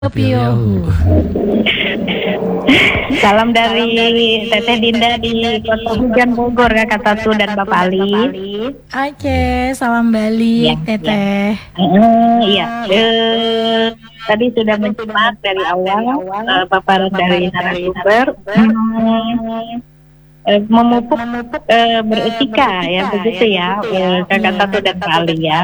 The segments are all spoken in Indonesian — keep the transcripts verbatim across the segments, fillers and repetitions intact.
Pio. Salam dari Teteh Dinda di Kota Hujan Bogor ya Kak Tatu dan Bapak Ali. Oke, salam balik Ya, Teteh. Eh, Iya, eh, tadi sudah menyimak dari awal eh, paparan dari narasumber. Hmm, eh, memupuk eh, beretika ya begitu ya eh, Kakak Tatu dan Pak Ali ya.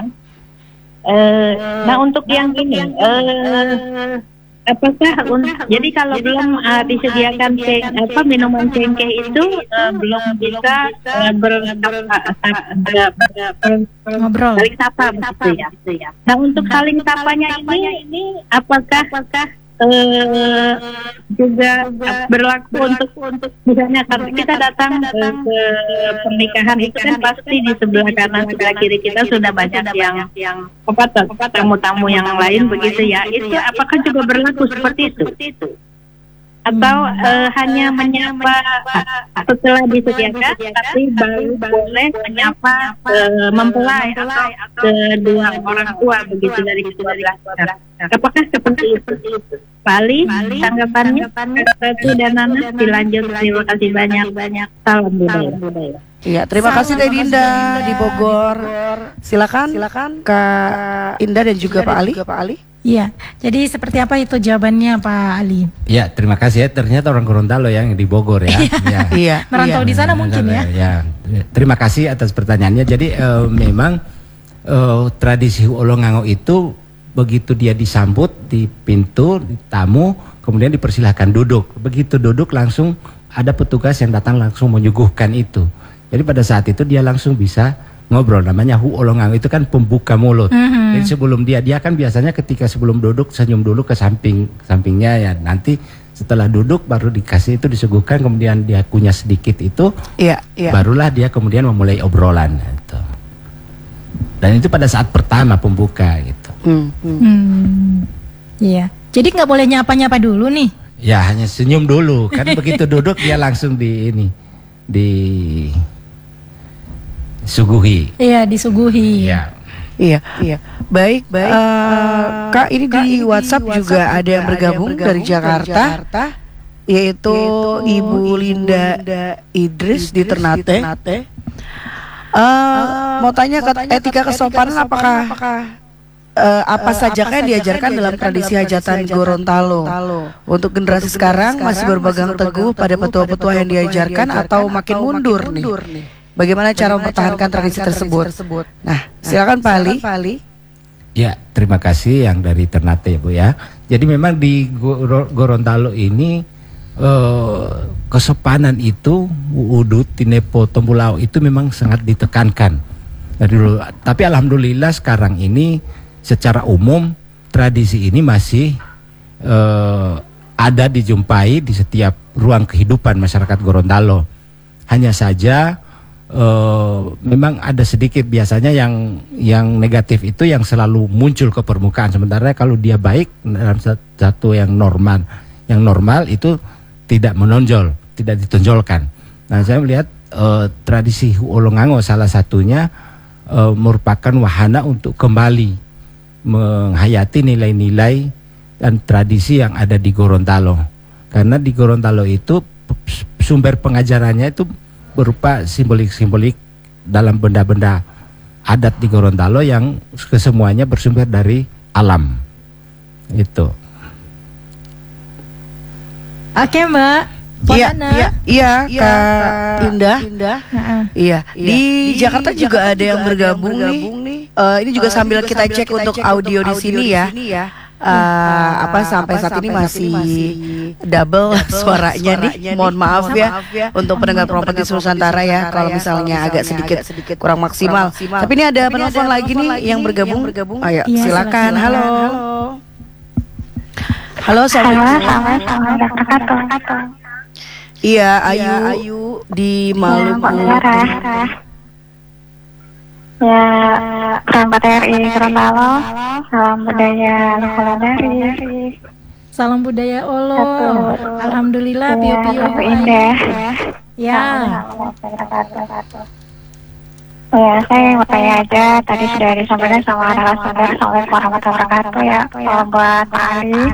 Eh, nah untuk yang ini, eh, apakah un- jadi kalau belum uh, disediakan ceng, apa minuman cengkeh itu uh, belum bisa uh, ber, ber, ber, ber, Ngobrol. saling sapa begitu ya. Nah untuk saling sapanya ini, apakah apakah uh, juga berlaku untuk untuk misalnya kalau kita datang uh, ke pernikahan itu kan pasti di sebelah kanan sebelah kiri kita sudah banyak yang yang apa tuh, tamu-tamu yang lain begitu ya. Itu apakah juga berlaku seperti itu? Atau uh, hanya menyapa setelah disediakan, tapi baru boleh menyapa uh, mempelai atau kedua orang tua begitu dari kedua belah pihak. Apakah seperti itu? Bali, tanggapannya Satu dan Nana dilanjut. Terima kasih banyak-banyak. Salam budaya. Iya, terima Salam kasih Teh Dinda di Bogor. Silakan, silakan Kak Indah dan juga Pak Ali. Pak Ali. Iya, jadi seperti apa itu jawabannya Pak Ali? Ya, terima kasih ya. Ternyata orang Gorontalo yang di Bogor ya. ya. Iya. Merantau iya. di sana mungkin ya. Ya, terima kasih atas pertanyaannya. Jadi eh, memang eh, tradisi Olongango itu begitu dia disambut di pintu, di tamu, kemudian dipersilahkan duduk. Begitu duduk langsung ada petugas yang datang langsung menyuguhkan itu. Jadi pada saat itu dia langsung bisa ngobrol, namanya hu olongango itu kan pembuka mulut. Mm-hmm. Jadi sebelum dia dia kan biasanya ketika sebelum duduk senyum dulu ke samping sampingnya ya, nanti setelah duduk baru dikasih itu disuguhkan, kemudian dia kunyah sedikit itu, iya, iya. barulah dia kemudian memulai obrolan gitu. Dan itu pada saat pertama pembuka gitu. Hmm, hmm. Hmm, iya. Jadi nggak boleh nyapa-nyapa dulu nih? Ya hanya senyum dulu kan begitu duduk dia langsung di ini di suguhi. Iya, disuguhi. Iya. Iya, iya. Baik, baik. Uh, Kak, ini Kak, di WhatsApp, WhatsApp juga ada yang bergabung, yang bergabung dari Jakarta, dari Jakarta yaitu, yaitu Ibu Linda, Linda Idris, Idris di Ternate. Di Ternate. Uh, uh, mau tanya ke etika kesopanan, apakah, apakah uh, apa uh, saja kan diajarkan dalam tradisi hajatan Gorontalo? Untuk generasi sekarang masih berpegang teguh pada petua-petua yang diajarkan atau makin mundur nih? Bagaimana cara mempertahankan tradisi tersebut? tersebut? Nah, silakan Pak Ali. Ya, terima kasih yang dari Ternate ya Bu ya. Jadi memang di Gorontalo ini eh, kesopanan itu Udut, Tinepo, Tembulau itu memang sangat ditekankan dari dulu. Tapi alhamdulillah sekarang ini secara umum tradisi ini masih eh, ada dijumpai di setiap ruang kehidupan masyarakat Gorontalo. Hanya saja Uh, memang ada sedikit biasanya yang yang negatif itu yang selalu muncul ke permukaan, sementara kalau dia baik dalam satu yang normal yang normal itu tidak menonjol, tidak ditonjolkan. Nah saya melihat uh, tradisi Olongango salah satunya uh, merupakan wahana untuk kembali menghayati nilai-nilai dan tradisi yang ada di Gorontalo, karena di Gorontalo itu sumber pengajarannya itu berupa simbolik-simbolik dalam benda-benda adat di Gorontalo yang kesemuanya bersumber dari alam itu. Oke Mbak. Iya, iya, iya, Kak Indah. Indah. Iya. Di Jakarta juga ada yang bergabung nih. Uh, ini juga sambil kita cek untuk audio di sini ya. Uh, uh, apa sampai saat ini masih double, double suaranya, suaranya nih. Mohon maaf, maaf ya, ya untuk pendengar Properti Nusantara ya kalau misalnya agak sedikit, agak sedikit kurang maksimal. kurang maksimal. Tapi ini ada penelpon lagi nih lagi yang bergabung. Yang bergabung. Ayo, ya, silakan. Halo. Halo. Halo, Assalamualaikum. Iya, Ayu, Ayu di Maluku. Ya, salam P T R I Gorontalo, salam budaya Lokoladari. Salam budaya Olo. Alhamdulillah, ya, Pio Pio. Indah. Ya. Ya, saya mau tanya aja, tadi sudah disampaikan sama narasumber, Assalamualaikum warahmatullahi wabarakatuh ya, kalau buat Pak Ali.